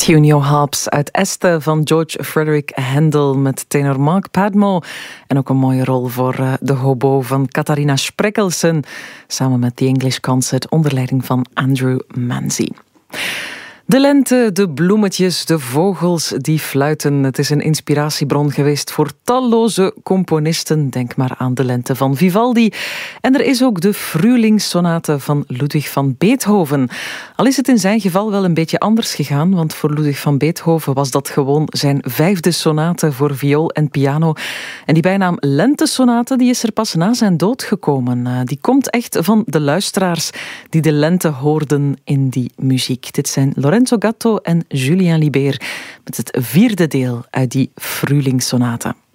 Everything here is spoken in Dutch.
Junio Harps uit Este van George Frederick Handel met tenor Mark Padmo. En ook een mooie rol voor de hobo van Catharina Spreckelsen samen met The English Concert onder leiding van Andrew Manzi. De lente, de bloemetjes, de vogels die fluiten. Het is een inspiratiebron geweest voor talloze componisten. Denk maar aan de lente van Vivaldi. En er is ook de Frühlingssonate van Ludwig van Beethoven. Al is het in zijn geval wel een beetje anders gegaan, want voor Ludwig van Beethoven was dat gewoon zijn 5e sonate voor viool en piano. En die bijnaam lentesonate die is er pas na zijn dood gekomen. Die komt echt van de luisteraars die de lente hoorden in die muziek. Dit zijn Lorenzo Gatto en Julien Libert met het 4e deel uit die Frühlingssonate.